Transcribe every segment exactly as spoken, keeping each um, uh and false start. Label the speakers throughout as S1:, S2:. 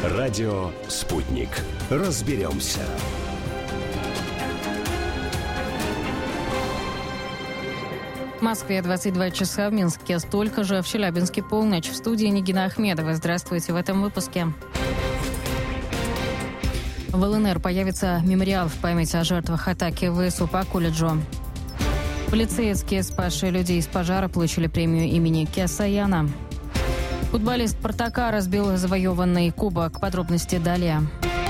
S1: Радио «Спутник». Разберемся.
S2: В Москве двадцать два часа, в Минске столько же, в Челябинске полночь. В студии Нигина Ахмедова. Здравствуйте в этом выпуске. В ЛНР появится мемориал в память о жертвах атаки ВСУ по колледжу. Полицейские, спасшие людей из пожара, получили премию имени Кеосаяна. Футболист «Спартака» разбил завоеванный кубок. Подробности далее.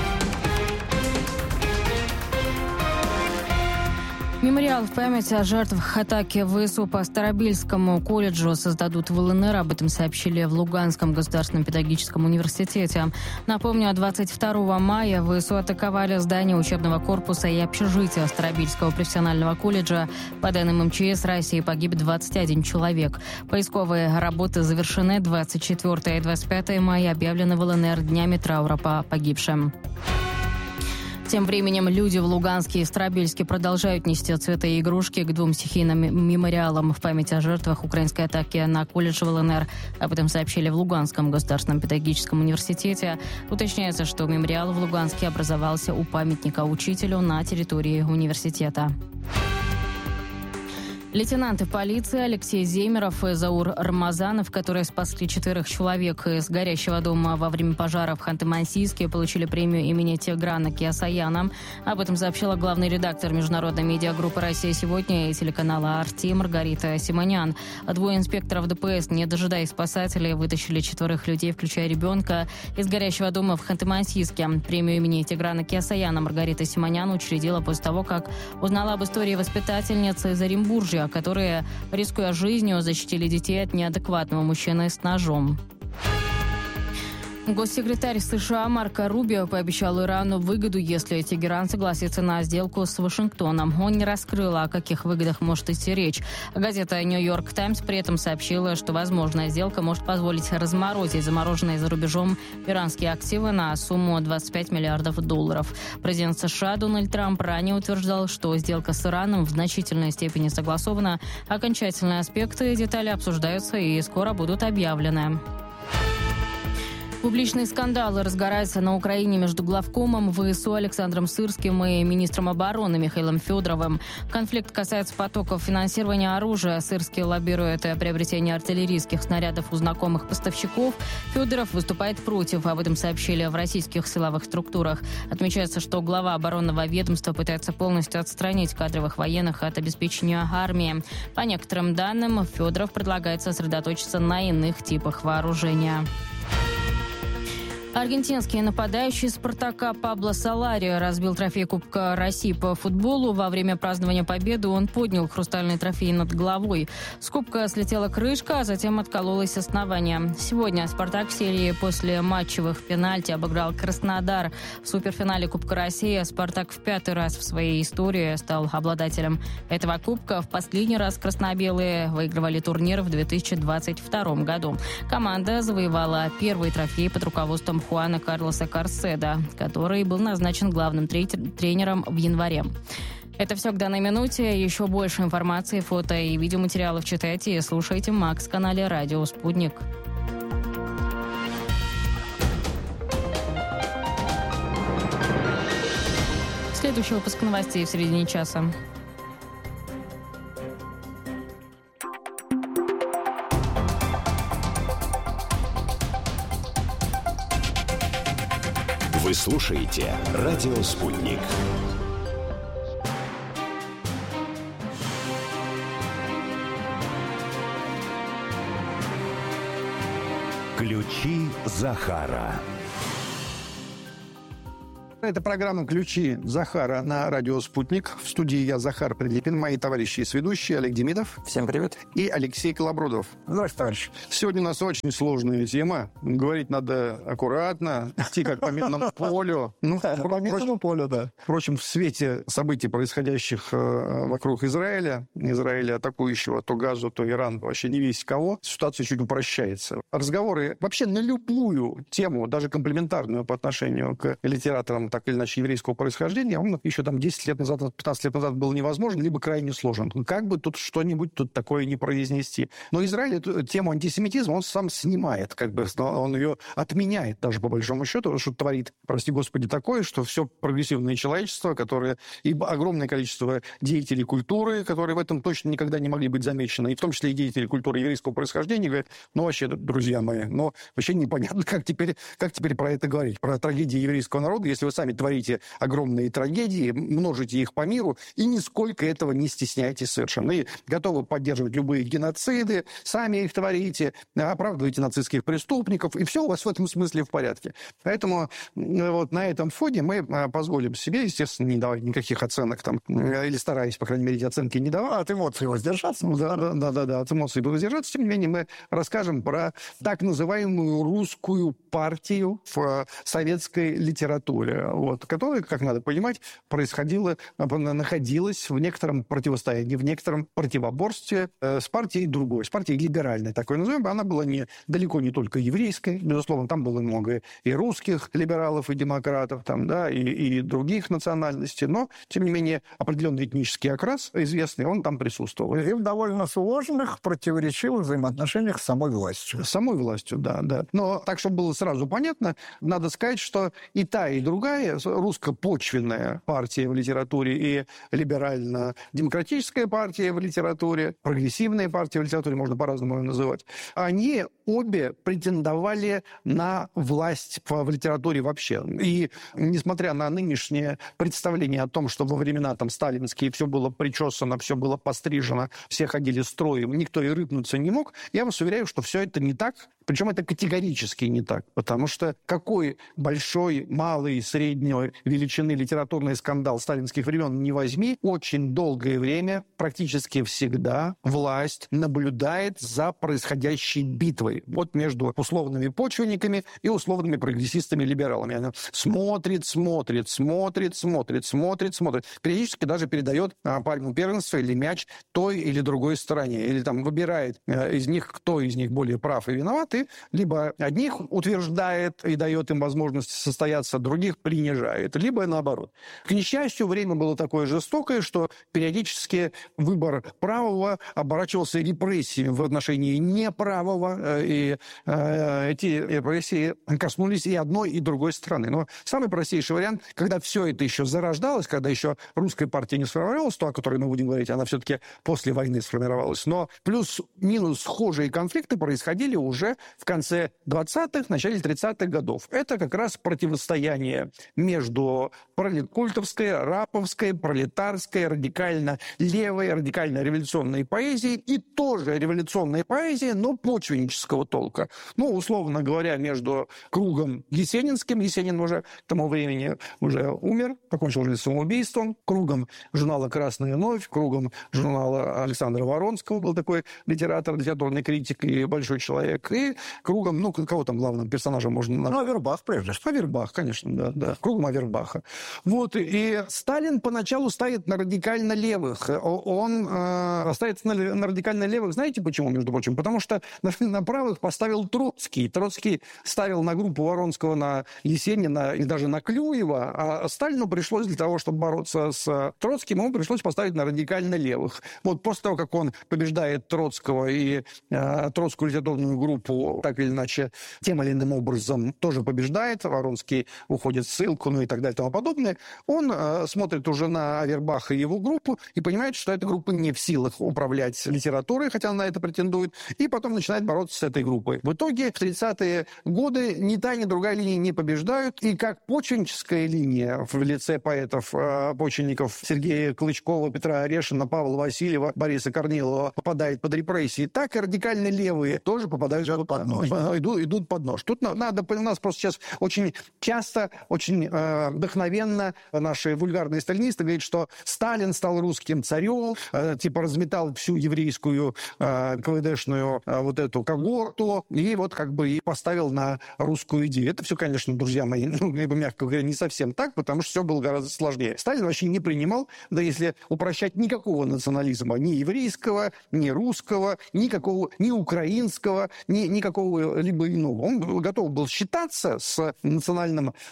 S2: Мемориал в память о жертвах атаки ВСУ по Старобельскому колледжу создадут в ЛНР. Об этом сообщили в Луганском государственном педагогическом университете. Напомню, двадцать второго мая ВСУ атаковали здание учебного корпуса и общежития Старобельского профессионального колледжа. По данным МЧС России погиб двадцать один человек. Поисковые работы завершены. двадцать четвёртого и двадцать пятого мая объявлены в ЛНР днями траура по погибшим. Тем временем люди в Луганске и Старобельске продолжают нести цветы и игрушки к двум стихийным мемориалам в память о жертвах украинской атаки на колледж в ЛНР. Об этом сообщили в Луганском государственном педагогическом университете. Уточняется, что мемориал в Луганске образовался у памятника учителю на территории университета. Лейтенанты полиции Алексей Земеров и Заур Рамазанов, которые спасли четверых человек из горящего дома во время пожара в Ханты-Мансийске, получили премию имени Тиграна Кеосаяна. Об этом сообщила главный редактор международной медиагруппы «Россия сегодня» и телеканала «Арти» Маргарита Симонян. Двое инспекторов ДПС, не дожидаясь спасателей, вытащили четверых людей, включая ребенка, из горящего дома в Ханты-Мансийске. Премию имени Тиграна Кеосаяна Маргарита Симонян учредила после того, как узнала об истории воспитательницы из Оренбуржья, которые, рискуя жизнью, защитили детей от неадекватного мужчины с ножом. Госсекретарь США Марко Рубио пообещал Ирану выгоду, если Тегеран согласится на сделку с Вашингтоном. Он не раскрыл, о каких выгодах может идти речь. Газета «Нью-Йорк Таймс» при этом сообщила, что возможная сделка может позволить разморозить замороженные за рубежом иранские активы на сумму двадцать пять миллиардов долларов. Президент США Дональд Трамп ранее утверждал, что сделка с Ираном в значительной степени согласована. Окончательные аспекты и детали обсуждаются и скоро будут объявлены. Публичные скандалы разгораются на Украине между главкомом ВСУ Александром Сырским и министром обороны Михаилом Федоровым. Конфликт касается потоков финансирования оружия. Сырский лоббирует приобретение артиллерийских снарядов у знакомых поставщиков. Федоров выступает против. Об этом сообщили в российских силовых структурах. Отмечается, что глава оборонного ведомства пытается полностью отстранить кадровых военных от обеспечения армии. По некоторым данным, Федоров предлагает сосредоточиться на иных типах вооружения. Аргентинский нападающий «Спартака» Пабло Соларио разбил трофей Кубка России по футболу. Во время празднования победы он поднял хрустальный трофей над головой. С кубка слетела крышка, а затем откололось основание. Сегодня «Спартак» в серии после матчевых пенальти обыграл Краснодар. В суперфинале Кубка России «Спартак» в пятый раз в своей истории стал обладателем этого кубка. В последний раз красно-белые выигрывали турнир в две тысячи двадцать втором году. Команда завоевала первый трофей под руководством Хуана Карлоса Карседа, который был назначен главным тренером в январе. Это все к данной минуте. Еще больше информации, фото и видеоматериалов читайте и слушайте в Макс-канале «Радио Спутник». Следующий выпуск новостей в середине часа.
S1: Вы слушаете «Радио Спутник». Ключи Захара.
S3: Это программа «Ключи Захара» на радио «Спутник». В студии я, Захар Прилепин, мои товарищи и сведущие Олег Демидов.
S4: Всем привет.
S3: И Алексей Колобродов.
S4: Здравствуйте, товарищ.
S3: Сегодня у нас очень сложная тема. Говорить надо аккуратно, идти как по минному полю. Ну,
S4: по минному полю, да.
S3: Впрочем, в свете событий, происходящих вокруг Израиля, Израиля атакующего то Газу, то Иран, вообще не весь кого, ситуация чуть упрощается. Разговоры вообще на любую тему, даже комплиментарную по отношению к литераторам он так или иначе еврейского происхождения, он еще там десять лет назад, пятнадцать лет назад был невозможен, либо крайне сложен. Как бы тут что-нибудь тут такое не произнести. Но Израиль эту тему антисемитизма он сам снимает, как бы он ее отменяет даже по большому счету, что творит, прости господи, такое, что все прогрессивное человечество, которое и огромное количество деятелей культуры, которые в этом точно никогда не могли быть замечены, и в том числе и деятели культуры еврейского происхождения, говорят, ну вообще, друзья мои, ну вообще непонятно, как теперь, как теперь про это говорить, про трагедии еврейского народа, если вы сами творите огромные трагедии, множите их по миру, и нисколько этого не стесняетесь совершенно. И готовы поддерживать любые геноциды, сами их творите, оправдываете нацистских преступников, и все у вас в этом смысле в порядке. Поэтому вот на этом фоне мы позволим себе, естественно, не давать никаких оценок там, или стараясь, по крайней мере, эти оценки не давать.
S4: От эмоций воздержаться.
S3: Да, да, да, да, да, от эмоций воздержаться. Тем не менее, мы расскажем про так называемую русскую партию в советской литературе, вот, которая, как надо понимать, происходила, находилась в некотором противостоянии, в некотором противоборстве с партией другой, с партией либеральной, такой назовем. Она была не, далеко не только еврейской, безусловно, там было много и русских либералов, и демократов, там, да, и, и других национальностей, но, тем не менее, определенный этнический окрас известный, он там присутствовал.
S4: И в довольно сложных, противоречивых взаимоотношениях с самой властью.
S3: С самой властью, да, да. Но так, чтобы было сразу понятно, надо сказать, что и та, и другая русско-почвенная партия в литературе и либерально-демократическая партия в литературе, прогрессивная партия в литературе, можно по-разному ее называть, они обе претендовали на власть в литературе вообще. И несмотря на нынешнее представление о том, что во времена там сталинские все было причесано, все было пострижено, все ходили строем, никто и рыпнуться не мог, я вас уверяю, что все это не так. Причем это категорически не так, потому что какой большой, малый, средней величины литературный скандал сталинских времен не возьми, очень долгое время, практически всегда, власть наблюдает за происходящей битвой. Вот между условными почвенниками и условными прогрессистами-либералами. Она смотрит, смотрит, смотрит, смотрит, смотрит, смотрит. Периодически даже передает а, пальму первенства или мяч той или другой стороне. Или там выбирает а, из них, кто из них более прав и виноват, и либо одних утверждает и дает им возможность состояться, других принижает, либо наоборот. К несчастью, время было такое жестокое, что периодически выбор правого оборачивался репрессиями в отношении неправого, и э, эти репрессии коснулись и одной, и другой стороны. Но самый простейший вариант, когда все это еще зарождалось, когда еще русская партия не сформировалась, то, о которой мы будем говорить, она все-таки после войны сформировалась, но плюс-минус схожие конфликты происходили уже в конце двадцатых, начале тридцатых годов. Это как раз противостояние между культовской, раповской, пролетарской, радикально-левой, радикально-революционной поэзией и тоже революционной поэзией, но почвеннического толка. Ну, условно говоря, между кругом есенинским, Есенин уже к тому времени уже умер, покончил жизнь самоубийством, кругом журнала «Красная новь», кругом журнала Александра Воронского, был такой литератор, литературный критик и большой человек, и кругом, ну, кого там главным персонажем можно назвать?
S4: Ну, Авербах, прежде всего.
S3: Авербах, конечно, да, да. Кругом Авербаха. Вот, и Сталин поначалу ставит на радикально левых. Он э, ставит на, на радикально левых, знаете почему, между прочим? Потому что на, на правых поставил Троцкий. Троцкий ставил на группу Воронского, на Есенина и даже на Клюева, а Сталину пришлось для того, чтобы бороться с Троцким, ему пришлось поставить на радикально левых. Вот после того, как он побеждает Троцкого и э, Троцкую литературную группу так или иначе тем или иным образом тоже побеждает, Воронский уходит в ссылку, ну и так далее и тому подобное, он э, смотрит уже на Авербаха и его группу и понимает, что эта группа не в силах управлять литературой, хотя она на это претендует, и потом начинает бороться с этой группой. В итоге в тридцатые годы ни та, ни другая линия не побеждают, и как почвенническая линия в лице поэтов, э, почвенников Сергея Клычкова, Петра Орешина, Павла Васильева, Бориса Корнилова попадает под репрессии, так и радикально левые тоже попадают под нож. Идут, идут под нож. Тут надо, у нас просто сейчас очень часто, очень э, вдохновенно наши вульгарные сталинисты говорят, что Сталин стал русским царем, э, типа разметал всю еврейскую э, КВДшную э, вот эту когорту и вот как бы и поставил на русскую идею. Это все, конечно, друзья мои, ну, мягко говоря, не совсем так, потому что все было гораздо сложнее. Сталин вообще не принимал, да если упрощать, никакого национализма, ни еврейского, ни русского, никакого, ни украинского, ни, никакого либо иного. Он готов был считаться с национальным самосознанием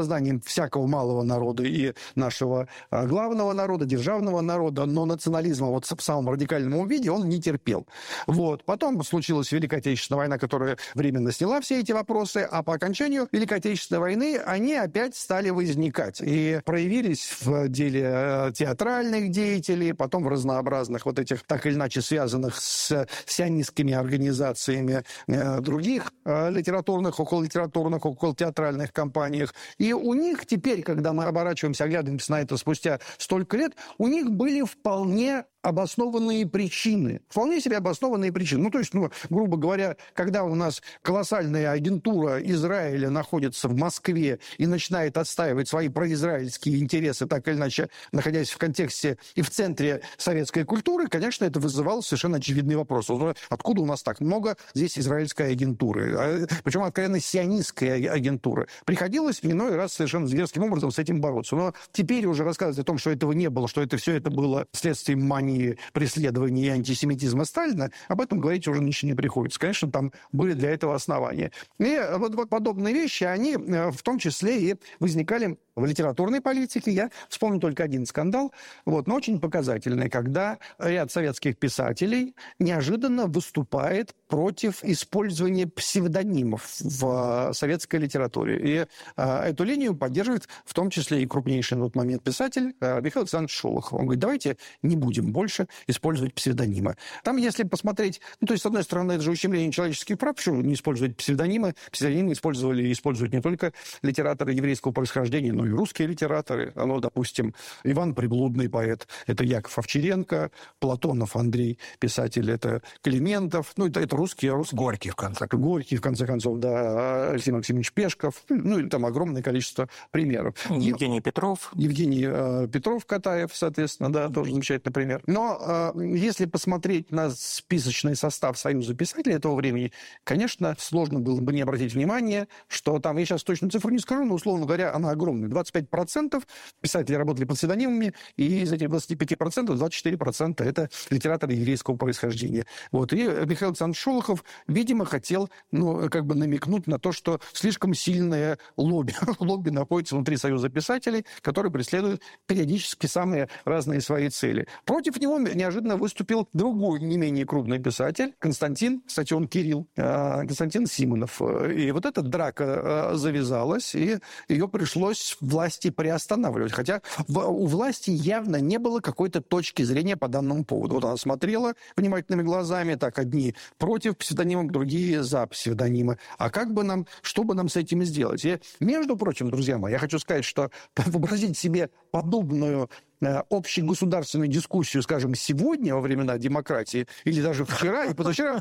S3: сознанием всякого малого народа и нашего главного народа, державного народа, но национализма вот в самом радикальном виде он не терпел. Вот. Потом случилась Великая Отечественная война, которая временно сняла все эти вопросы, а по окончанию Великой Отечественной войны они опять стали возникать и проявились в деле театральных деятелей, потом в разнообразных вот этих, так или иначе, связанных с сионистскими организациями э, других э, литературных, окололитературных, околотеатральных компаниях. И у них теперь, когда мы оборачиваемся, оглядываемся на это спустя столько лет, у них были вполне обоснованные причины. Вполне себе обоснованные причины. Ну, то есть, ну, грубо говоря, когда у нас колоссальная агентура Израиля находится в Москве и начинает отстаивать свои произраильские интересы, так или иначе, находясь в контексте и в центре советской культуры, конечно, это вызывало совершенно очевидный вопрос. Откуда у нас так много здесь израильской агентуры? Причем откровенно сионистской агентуры. Приходилось иной раз совершенно зверским образом с этим бороться. Но теперь уже рассказывать о том, что этого не было, что это все это было следствием мании преследования и антисемитизма Сталина, об этом говорить уже ничего не приходится. Конечно, там были для этого основания. И вот, вот подобные вещи, они в том числе и возникали в литературной политике. Я вспомню только один скандал, вот, но очень показательный, когда ряд советских писателей неожиданно выступает против использования псевдонимов в советской литературе. И а, эту линию поддерживает в том числе и крупнейший на тот момент писатель а, Михаил Александрович Шолохов. Он говорит, давайте не будем больше использовать псевдонимы. Там, если посмотреть, ну, то есть, с одной стороны, это же ущемление человеческих прав, почему не использовать псевдонимы? Псевдонимы использовали и используют не только литераторы еврейского происхождения, но и русские литераторы. Ну, допустим, Иван Приблудный поэт, это Яков Овчаренко, Платонов Андрей, писатель, это Климентов, ну, это, это русские, русские.
S4: Горький, в конце концов.
S3: Горький, в конце концов, да, Алексей Максимович Пешков, ну, и там огромное количество примеров.
S4: Евгений Петров.
S3: Евгений э, Петров, Катаев, соответственно, да, тоже замечательный пример. Но э, если посмотреть на списочный состав Союза писателей этого времени, конечно, сложно было бы не обратить внимание, что там, я сейчас точно цифру не скажу, но, условно говоря, она огромная. двадцать пять процентов писателей работали под псевдонимами, и из этих двадцати пяти процентов двадцать четыре процента это литераторы еврейского происхождения. Вот. И Михаил Александрович Шолохов, видимо, хотел, ну, как бы намекнуть на то, что слишком сильное лобби, лобби находится внутри Союза писателей, который преследует периодически самые разные свои цели. Против него неожиданно выступил другой, не менее крупный писатель, Константин, кстати, он Кирилл, Константин Симонов. И вот эта драка завязалась, и ее пришлось власти приостанавливать. Хотя у власти явно не было какой-то точки зрения по данному поводу. Вот она смотрела внимательными глазами, так, одни против псевдонимов, другие за псевдонимы. А как бы нам, что бы нам с этим сделать? И, между прочим, друзья мои, я хочу сказать, что вообразить себе подобную общегосударственную дискуссию, скажем, сегодня, во времена демократии, или даже вчера и позавчера,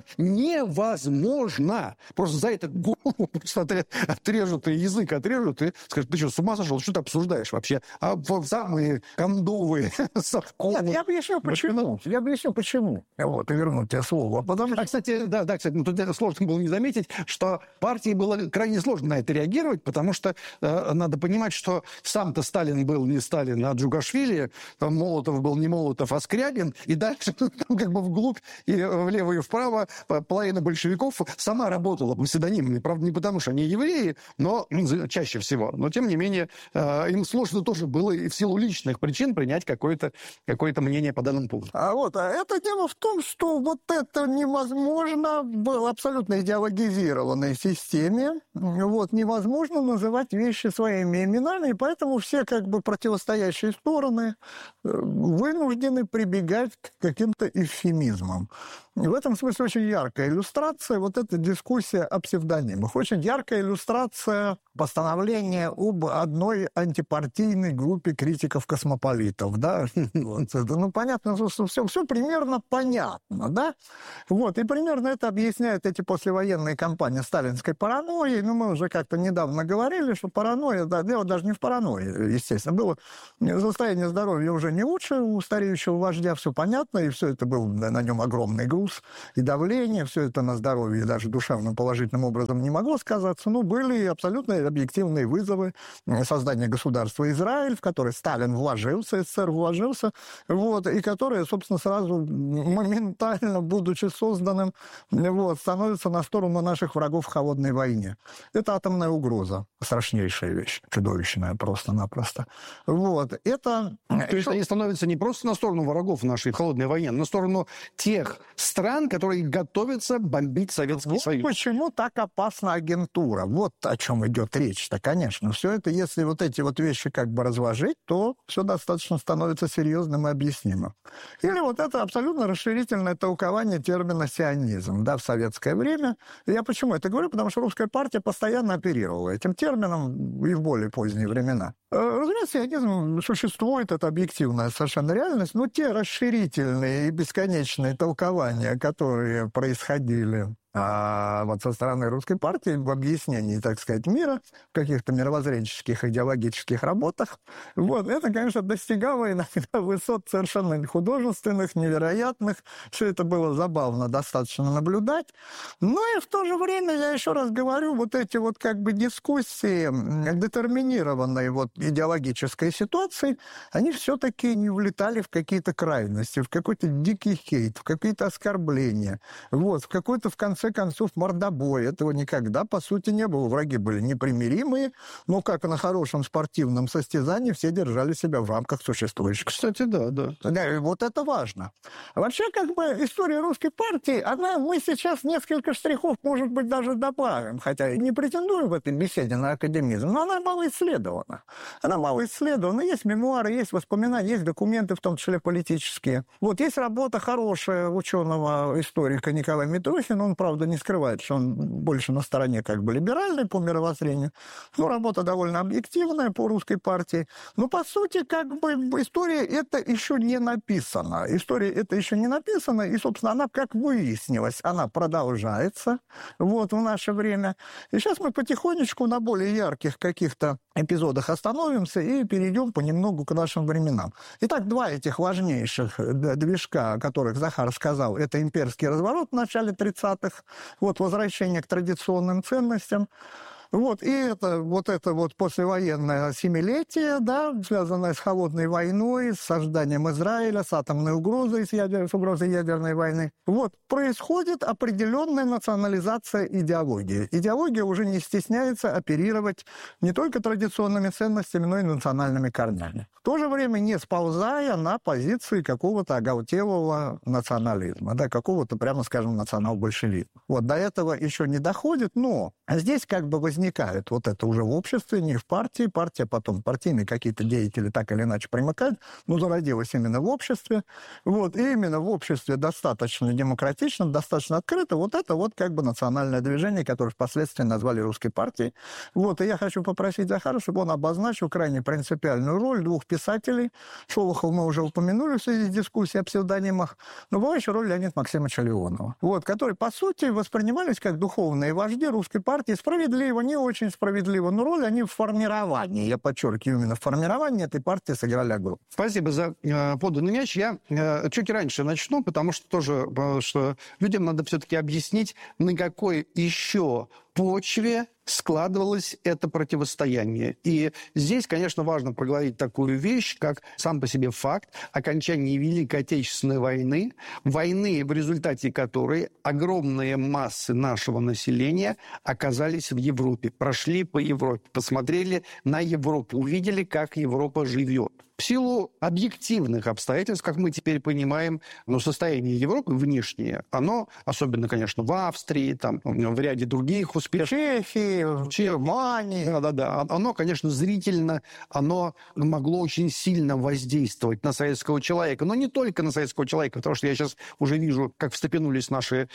S3: невозможно. Просто за это голову просто отрежут, и язык отрежут, и скажут, ты что, с ума сошел? Что ты обсуждаешь вообще? А вот самые кондовые совковые...
S4: Нет, я объясню, почему. Я объясню, почему. Вот, и верну тебе слово. Потому что...
S3: А, кстати, да, да, кстати, ну, тут это сложно было не заметить, что партии было крайне сложно на это реагировать, потому что э, надо понимать, что сам-то Сталин был не Сталин, а Джугашвили, там Молотов был не Молотов, а Скрябин, и дальше там, как бы вглубь, и влево, и вправо половина большевиков сама работала по псевдонимам. Правда, не потому, что они евреи, но чаще всего. Но, тем не менее, им сложно тоже было и в силу личных причин принять какое-то, какое-то мнение по данному поводу.
S4: А вот а это дело в том, что вот это невозможно в абсолютно идеологизированной системе. Вот, невозможно называть вещи своими именами, и поэтому все как бы противостоящие стороны вынуждены прибегать к каким-то эвфемизмам. В этом смысле очень яркая иллюстрация вот эта дискуссия о псевдонимах. Очень яркая иллюстрация постановления об одной антипартийной группе критиков-космополитов. Да? Вот. Ну, понятно, что все, все примерно понятно. Да? Вот. И примерно это объясняет эти послевоенные кампании сталинской паранойи. Ну, мы уже как-то недавно говорили, что паранойя, да, дело даже не в паранойи, естественно, было состояние здоровья уже не лучше у стареющего вождя, все понятно, и все это был на нем огромный груз груз и давление, все это на здоровье даже душевным положительным образом не могло сказаться, но были абсолютно объективные вызовы создания государства Израиль, в которое Сталин вложился, СССР вложился, вот, и которое, собственно, сразу моментально, будучи созданным, вот, становится на сторону наших врагов в холодной войне. Это атомная угроза, страшнейшая вещь, чудовищная просто-напросто. Вот, это...
S3: То есть они становятся не просто на сторону врагов в нашей холодной войне, но на сторону тех стран, которые готовятся бомбить Советский
S4: вот
S3: Союз.
S4: Почему так опасна агентура? Вот о чем идет речь-то, конечно. Все это, если вот эти вот вещи как бы разложить, то все достаточно становится серьезным и объяснимым. Или вот это абсолютно расширительное толкование термина «сионизм», да, в советское время. Я почему это говорю? Потому что русская партия постоянно оперировала этим термином и в более поздние времена. Разумеется, сионизм существует, это объективная совершенно реальность, но те расширительные и бесконечные толкования, которые происходили а вот со стороны русской партии в объяснении, так сказать, мира, в каких-то мировоззренческих, идеологических работах, вот, это, конечно, достигало иногда высот совершенно художественных, невероятных. Все это было забавно достаточно наблюдать. Но и в то же время, я еще раз говорю, вот эти вот как бы дискуссии, детерминированные вот идеологической ситуацией, они все-таки не влетали в какие-то крайности, в какой-то дикий хейт, в какие-то оскорбления, вот, в какой-то, в конце концов, мордобой. Этого никогда, по сути, не было. Враги были непримиримые, но, как на хорошем спортивном состязании, все держали себя в рамках существующих.
S3: Кстати, да, да.
S4: Да, и вот это важно. Вообще, как бы, история русской партии, она, мы сейчас несколько штрихов, может быть, даже добавим, хотя не претендую в этой беседе на академизм, но она мало исследована. Она мало исследована. Есть мемуары, есть воспоминания, есть документы, в том числе политические. Вот есть работа хорошая ученого-историка Николая Митрохина, он, правда, не скрывает, что он больше на стороне как бы либеральной по мировоззрению. Ну, работа довольно объективная по русской партии. Но, по сути, как бы история это еще не написана. История это еще не написана, и, собственно, она, как выяснилось, она продолжается вот в наше время. И сейчас мы потихонечку на более ярких каких-то эпизодах остановимся и перейдем понемногу к нашим временам. Итак, два этих важнейших движка, о которых Захар сказал, это имперский разворот в начале тридцатых, вот возвращение к традиционным ценностям. Вот, и это вот это вот послевоенное семилетие, да, связанное с холодной войной, с созданием Израиля, с атомной угрозой, с, ядер... с угрозой ядерной войны. Вот, происходит определенная национализация идеологии. Идеология уже не стесняется оперировать не только традиционными ценностями, но и национальными корнями. В то же время не сползая на позиции какого-то оголтелого национализма, да, какого-то, прямо скажем, национал-большевизма. Вот, до этого еще не доходит, но здесь как бы возникает вот это уже в обществе, не в партии. Партия потом, партийные какие-то деятели так или иначе примыкают, но зародилась именно в обществе. Вот, и именно в обществе достаточно демократично, достаточно открыто. Вот это вот как бы национальное движение, которое впоследствии назвали русской партией. Вот, и я хочу попросить Захара, чтобы он обозначил крайне принципиальную роль двух писателей. Шолохова мы уже упомянули в связи с дискуссией о псевдонимах, но была еще роль Леонида Максимовича Леонова, вот, которые, по сути, воспринимались как духовные вожди русской партии. Справедливо, не очень справедливо, но роль они в формировании, я подчеркиваю, именно в формировании этой партии сыграли огромную.
S3: Спасибо за э, поданный мяч. Я э, чуть раньше начну, потому что тоже, э, что людям надо все-таки объяснить, на какой еще почве складывалось это противостояние. И здесь, конечно, важно проговорить такую вещь, как сам по себе факт окончания Великой Отечественной войны, войны, в результате которой огромные массы нашего населения оказались в Европе, прошли по Европе, посмотрели на Европу, увидели, как Европа живет. В силу объективных обстоятельств, как мы теперь понимаем, но состояние Европы внешнее, оно, особенно, конечно, в Австрии, там, в ряде других успешных...
S4: Чехии, в Германии.
S3: Да-да-да. Оно, конечно, зрительно, оно могло очень сильно воздействовать на советского человека. Но не только на советского человека, потому что я сейчас уже вижу, как встрепенулись наши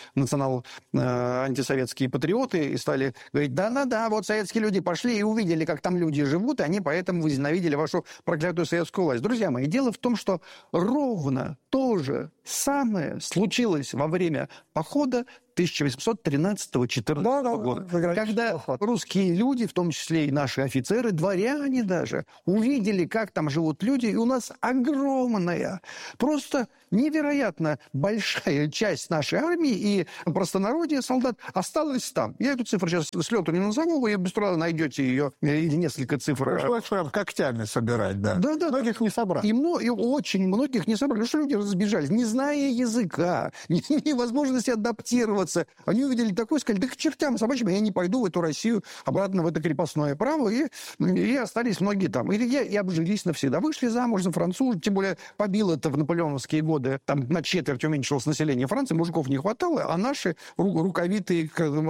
S3: национал-антисоветские патриоты и стали говорить, да-да-да, вот советские люди пошли и увидели, как там люди живут, и они поэтому возненавидели вашу проклятую советскую власть. Друзья мои, дело в том, что ровно то же самое случилось во время похода тысяча восемьсот тринадцатого-четырнадцатого да, года, да, когда поход. Русские люди, в том числе и наши офицеры, дворяне даже, увидели, как там живут люди, и у нас огромная, просто невероятно большая часть нашей армии и простонародья солдат осталась там. Я эту цифру сейчас с лету не назову, вы без труда найдете ее, или несколько цифр.
S4: Пришлось прям когтями собирать, да. Да, да. Многих не собрали.
S3: И, и очень многих не собрали. Что люди разбежались, не зная языка, невозможности адаптироваться. Они увидели такое, сказали, да к чертям собачьим, я не пойду в эту Россию, обратно в это крепостное право, и, и остались многие там. И, и обжились навсегда. Вышли замуж за французов, тем более побило это в наполеоновские годы. Там на четверть уменьшилось население Франции, мужиков не хватало, а наши рукавитые,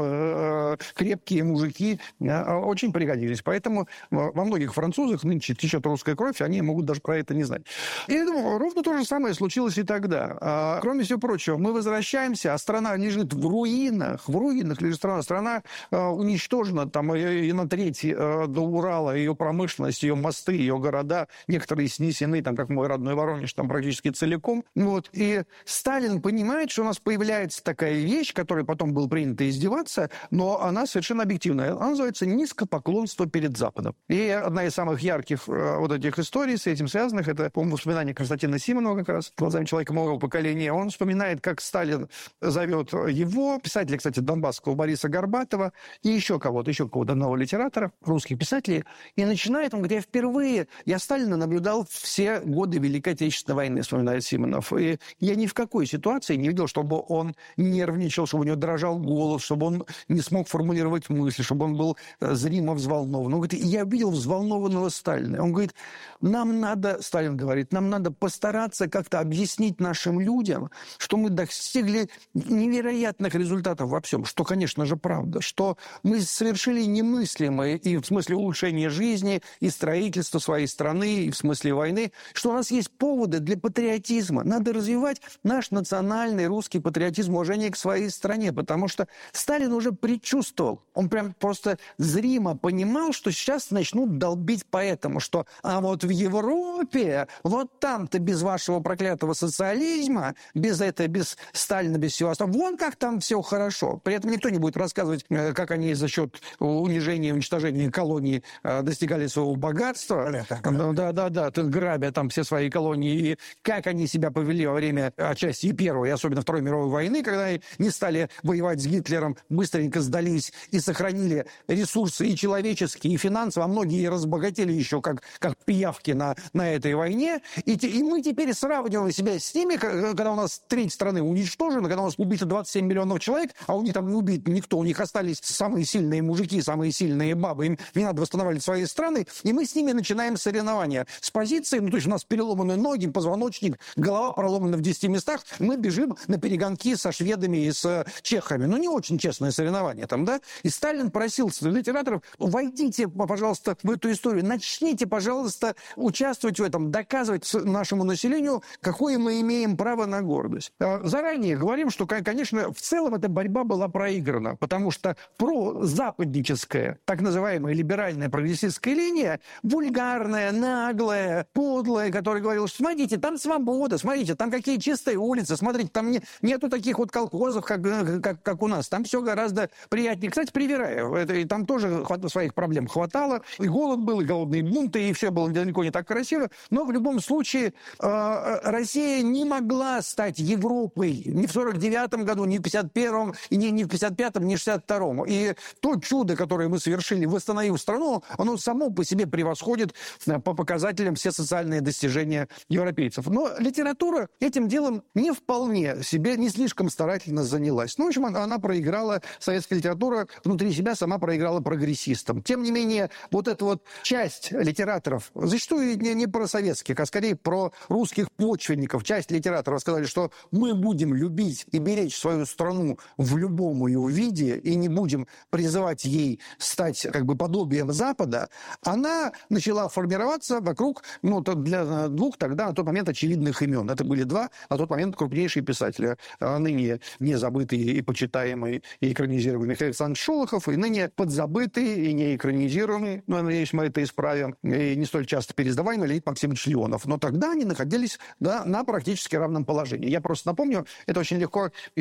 S3: крепкие мужики очень пригодились. Поэтому во многих французах нынче течет русская кровь, они могут даже про это не знать. И я думаю, ровно то же самое случилось и тогда. Кроме всего прочего, мы возвращаемся, а страна лежит в руинах, в руинах лежит страна. Страна уничтожена там и на треть до Урала, ее промышленность, ее мосты, ее города, некоторые снесены, там, как мой родной Воронеж, там практически целиком. Вот. И Сталин понимает, что у нас появляется такая вещь, которой потом было принято издеваться, но она совершенно объективная. Она называется низкопоклонство перед Западом. И одна из самых ярких э, вот этих историй с этим связанных, это, по-моему, воспоминания Константина Симонова как раз, глазами человека моего поколения. Он вспоминает, как Сталин зовет его, писателя, кстати, донбасского Бориса Горбатова, и еще кого-то, еще какого-то одного литератора, русских писателей, и начинает, он говорит, я впервые, я Сталина наблюдал все годы Великой Отечественной войны, вспоминает Симонов. И я ни в какой ситуации не видел, чтобы он нервничал, чтобы у него дрожал голос, чтобы он не смог формулировать мысли, чтобы он был зримо взволнован. Он говорит, я видел взволнованного Сталина. Он говорит, нам надо, Сталин говорит, нам надо постараться как-то объяснить нашим людям, что мы достигли невероятных результатов во всем, что, конечно же, правда, что мы совершили немыслимое и в смысле улучшения жизни, и строительства своей страны, и в смысле войны, что у нас есть поводы для патриотизма. Надо развивать наш национальный русский патриотизм, уважение к своей стране, потому что Сталин уже предчувствовал, он прям просто зримо понимал, что сейчас начнут долбить поэтому, что а вот в Европе, вот там-то без вашего проклятого социализма, без этого, без Сталина, без всего остального, вон как там все хорошо. При этом никто не будет рассказывать, как они за счет унижения и уничтожения колоний достигали своего богатства. Да-да-да, грабя там все свои колонии, и как они себя повели во время отчасти и Первой, и особенно Второй мировой войны, когда они не стали воевать с Гитлером, быстренько сдались и сохранили ресурсы и человеческие, и финансовые, а многие разбогатели еще как, как пиявки на, на этой войне. И, и мы теперь сравниваем себя с ними, когда у нас треть страны уничтожена, когда у нас убито двадцать семь миллионов человек, а у них там не убит никто, у них остались самые сильные мужики, самые сильные бабы, им не надо восстанавливать свои страны, и мы с ними начинаем соревнования. С позиции, ну то есть у нас переломаны ноги, позвоночник, голова проломана в десяти местах, мы бежим на перегонки со шведами и с чехами. Ну, не очень честное соревнование там, да? И Сталин просил литераторов, войдите, пожалуйста, в эту историю, начните, пожалуйста, участвовать в этом, доказывать нашему населению, какое мы имеем право на гордость. Заранее говорим, что, конечно, в целом эта борьба была проиграна, потому что прозападническая, так называемая либеральная прогрессистская линия, вульгарная, наглая, подлая, которая говорила, что смотрите, там свобода, смотрите, там какие чистые улицы, смотрите, там не, нету таких вот колхозов, как, как, как у нас, там все гораздо приятнее. Кстати, привираю, это, и там тоже своих проблем хватало, и голод был, и голодные бунты, и все было далеко не так красиво, но в любом случае э, Россия не могла стать Европой ни в сорок девятом году, ни в пятьдесят первом, и ни, ни в пятьдесят пятом, ни в шестьдесят втором. И то чудо, которое мы совершили, восстановив страну, оно само по себе превосходит по показателям все социальные достижения европейцев. Но литература этим делом не вполне себе, не слишком старательно занялась. Ну, в общем, она проиграла, советская литература внутри себя сама проиграла прогрессистам. Тем не менее, вот эта вот часть литераторов, зачастую не, не про советских, а скорее про русских почвенников, часть литераторов сказали, что мы будем любить и беречь свою страну в любом ее виде и не будем призывать ей стать как бы подобием Запада, она начала формироваться вокруг, ну, для двух тогда на тот момент очевидных имен. Это были два на тот момент крупнейшие писатели. Ныне не забытые и почитаемые и экранизированные Михаил Александрович Шолохов, и ныне подзабытые и не экранизированные, ну, я надеюсь, мы это исправим, и не столь часто переиздаваемый Леонид Максимович Леонов. Но тогда они находились, да, на практически равном положении. Я просто напомню, это очень легко исчисляется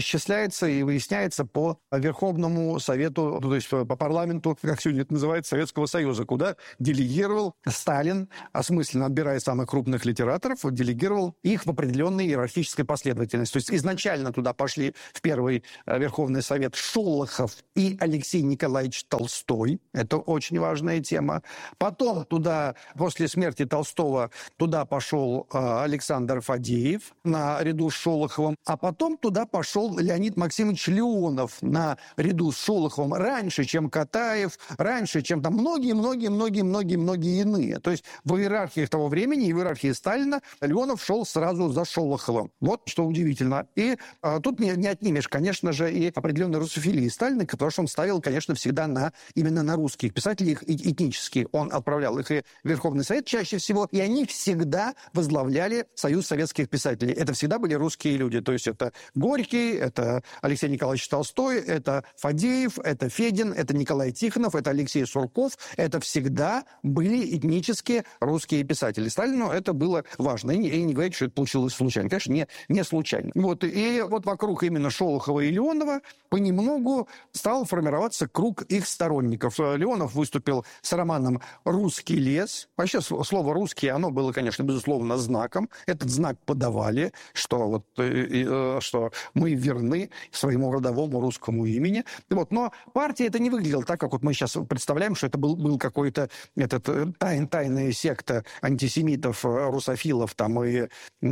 S3: решается и выясняется по Верховному Совету, то есть по парламенту, как сегодня это называется, Советского Союза, куда делегировал Сталин, осмысленно отбирая самых крупных литераторов, делегировал их в определенной иерархической последовательности. То есть изначально туда пошли в первый Верховный Совет Шолохов и Алексей Николаевич Толстой. Это очень важная тема. Потом туда, после смерти Толстого, туда пошел Александр Фадеев наряду с Шолоховым, а потом туда пошел Леонид Максимович Леонов наряду с Шолоховым раньше, чем Катаев, раньше, чем там многие-многие-многие-многие-многие иные. То есть в иерархии того времени и в иерархии Сталина Леонов шел сразу за Шолоховым. Вот что удивительно. И а, тут не, не отнимешь, конечно же, и определенной русофилии Сталина, потому что он ставил, конечно, всегда на, именно на русских писателей, их этнические. Он отправлял их и в Верховный Совет чаще всего, и они всегда возглавляли Союз советских писателей. Это всегда были русские люди. То есть это Горький, это Алексей Николаевич Толстой, это Фадеев, это Федин, это Николай Тихонов, это Алексей Сурков. Это всегда были этнические русские писатели. Сталину это было важно. И не, и не говорить, что это получилось случайно. Конечно, не, не случайно. Вот, и вот вокруг именно Шолохова и Леонова понемногу стал формироваться круг их сторонников. Леонов выступил с романом «Русский лес». Вообще слово «русский», оно было, конечно, безусловно, знаком. Этот знак подавали, что, вот, что мы верны своему родовому русскому имени. Вот. Но партия это не выглядела так, как вот мы сейчас представляем, что это был, был какой-то этот, тайн, тайная секта антисемитов, русофилов там, и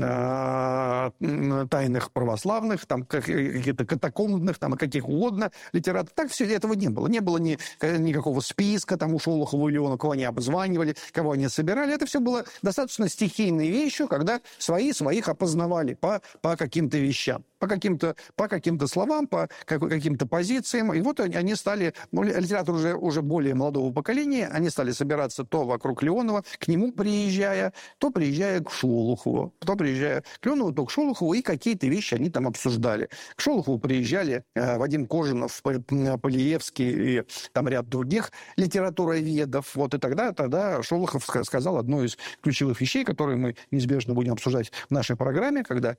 S3: э, тайных православных, там, каких-то катакомбных, там, каких угодно литераторов. Так все этого не было. Не было ни, никакого списка там, у Шолохова и Леонова, кого они обзванивали, кого они собирали. Это все было достаточно стихийной вещью, когда свои своих опознавали по, по каким-то вещам, по каким-то, по каким-то словам, по каким-то позициям. И вот они стали, ну, литераторы уже, уже более молодого поколения, они стали собираться то вокруг Леонова, к нему приезжая, то приезжая к Шолохову, то приезжая к Леонову, то к Шолохову, и какие-то вещи они там обсуждали. К Шолохову приезжали э, Вадим Кожинов, Полиевский и там ряд других литературоведов. Вот, и тогда, тогда Шолохов сказал одну из ключевых вещей, которые мы неизбежно будем обсуждать в нашей программе, когда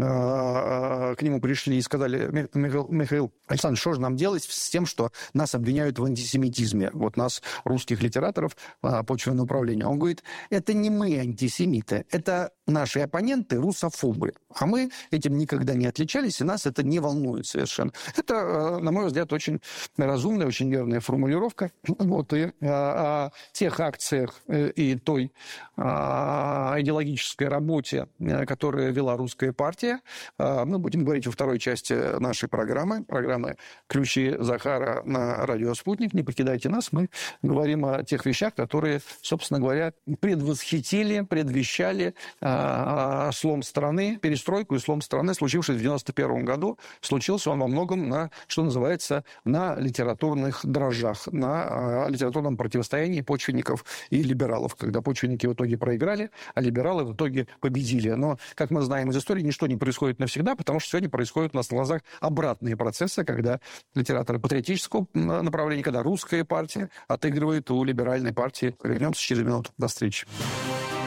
S3: э, к нему пришли и сказали: Михаил, Михаил Александрович, что же нам делать с тем, что нас обвиняют в антисемитизме? Вот нас, русских литераторов, почвенное управление. Он говорит: это не мы антисемиты, это наши оппоненты русофобы. А мы этим никогда не отличались, и нас это не волнует совершенно. Это, на мой взгляд, очень разумная, очень верная формулировка. Вот, и о, о тех акциях и той о, идеологической работе, которую вела русская партия, мы будем говорить во второй части нашей программы, программы «Ключи Захара» на радио «Спутник». Не покидайте нас, мы говорим о тех вещах, которые, собственно говоря, предвосхитили, предвещали э, слом страны, перестройку и слом страны, случившийся в девяносто первом году. Случился он во многом на, что называется, на литературных дрожжах, на э, литературном противостоянии почвенников и либералов, когда почвенники в итоге проиграли, а либералы в итоге победили. Но, как мы знаем из истории, ничто не происходит навсегда, потому что сегодня происходят у нас на глазах обратные процессы, когда литераторы патриотического направления, когда русская партия отыгрывает у либеральной партии. Вернемся через минуту. До встречи.